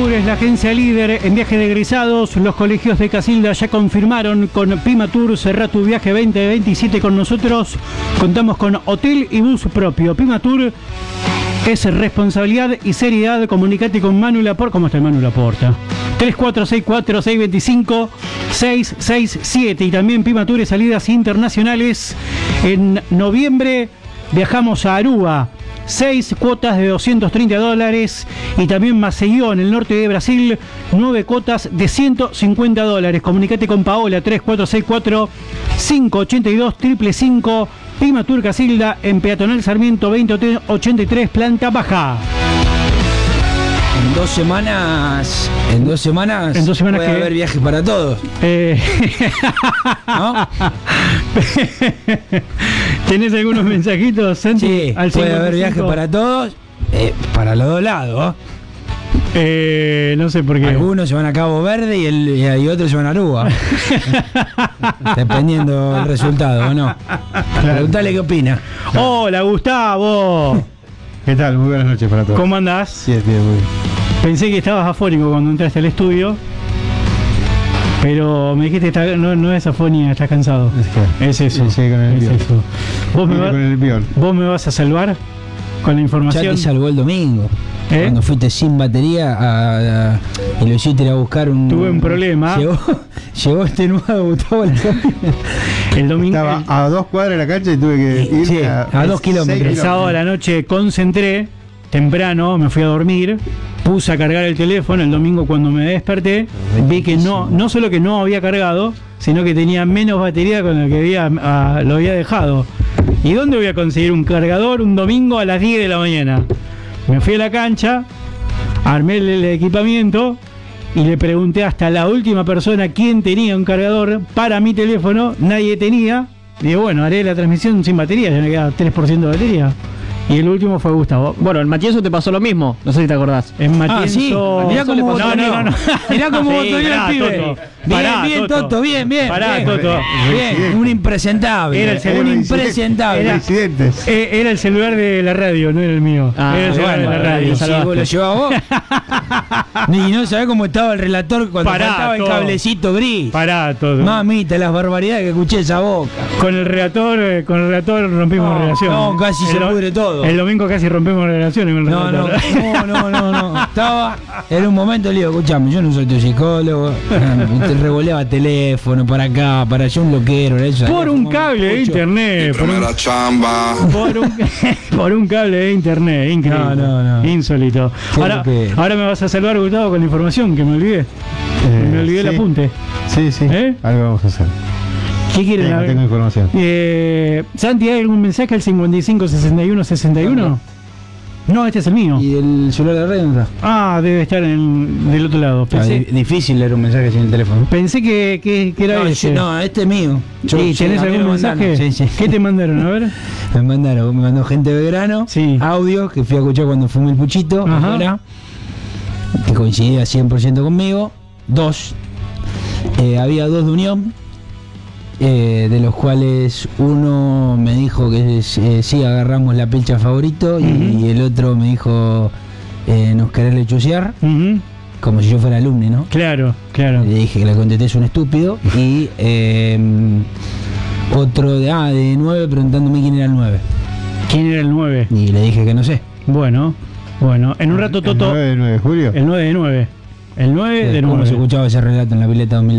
Tour es la agencia líder en viajes de egresados. Los colegios de Casilda ya confirmaron con Pima Tour. Cerrá tu viaje 2027 con nosotros. Contamos con hotel y bus propio. Pima Tour es responsabilidad y seriedad. Comunicate con Manu Laporta. ¿Cómo está Manu Laporta? 3464-625-667. Y también Pima Tour y salidas internacionales. En noviembre viajamos a Aruba. 6 cuotas de $230. Y también Maceió, en el norte de Brasil, 9 cuotas de $150. Comunicate con Paola, 3464-582-555. Pima Tour Casilda, en Peatonal Sarmiento 2083, planta baja. En dos semanas puede que haber viajes para todos. ¿No? ¿Tenés algunos mensajitos, Santi? Sí, al puede 55? haber viajes para todos, para los dos lados. No sé por qué. Algunos se van a Cabo Verde y otros se van a Aruba. Dependiendo del resultado, ¿o no? Preguntale qué opina. Hola, Gustavo. ¿Qué tal? Muy buenas noches para todos. ¿Cómo andás? Bien, muy bien. Pensé que estabas afónico cuando entraste al estudio, pero me dijiste que no es afonía, estás cansado. Es eso. Sí, con el pior. ¿Vos me vas a salvar con la información? Ya te salvó el domingo. Cuando fuiste sin batería y lo hiciste ir a buscar un... Tuve un problema. Llegó este nuevo Gustavo. El domingo... Estaba a 2 cuadras de la cancha y tuve que ir a 2 kilómetros. El sábado a la noche concentré, temprano, me fui a dormir, puse a cargar el teléfono. El domingo cuando me desperté, vi que no solo que no había cargado, sino que tenía menos batería con lo que lo había dejado. ¿Y dónde voy a conseguir un cargador un domingo a las 10 de la mañana? Me fui a la cancha, armé el equipamiento y le pregunté hasta la última persona quién tenía un cargador para mi teléfono. Nadie tenía. Digo, bueno, haré la transmisión sin batería, ya me queda 3% de batería. Y el último fue Gustavo. Bueno, en Matienzo te pasó lo mismo, no sé si te acordás. En Matienzo... Sí. Mirá cómo botoneó. Mirá cómo botoneó el pibe. Bien, Toto, bien. Pará, Toto. Bien, un impresentable. Era el impresentable. Era el celular de la radio, no era el mío. Era el celular de la radio. Si vos lo llevabas vos. Y no sabés cómo estaba el relator cuando faltaba el cablecito gris. Pará, Toto. Mamita, las barbaridades que escuché esa boca. Con el relator rompimos relación. No, casi se pudre todo. El domingo casi rompemos relaciones con el relator. No. Era un momento, le digo, escuchame, yo no soy tu psicólogo. Te revoleaba teléfono para acá, para allá, un loquero. Por un cable de internet. Por un cable de internet. Increíble. No. Insólito. Ahora me vas a salvar, Gustavo, con la información que me olvidé. Me olvidé el apunte. Sí. Algo vamos a hacer. ¿Qué quieren? Tengo información. Santi, ¿hay algún mensaje al 556161? No, este es el mío. ¿Y el celular de red dónde está? Debe estar del otro lado. Difícil leer un mensaje sin el teléfono. Pensé que era ese. No, este es mío. ¿Tenés algún mensaje? Sí. ¿Qué te mandaron? A ver. Me mandó gente de Belgrano, audio que fui a escuchar cuando fumé el puchito, afuera, que coincidía 100% conmigo. Había 2 de Unión, de los cuales uno me dijo que sí agarramos la pelcha favorito, y el otro me dijo nos querés lechucear, como si yo fuera alumno, ¿no? Claro. Le dije que le contesté, es un estúpido. Y otro de 9 preguntándome quién era el 9. ¿Quién era el 9? Y le dije que no sé. Bueno, en un rato, Toto. ¿El 9 de julio? El 9 de 9. El 9 de 9. ¿Cómo se escuchaba ese relato en la pileta 2000?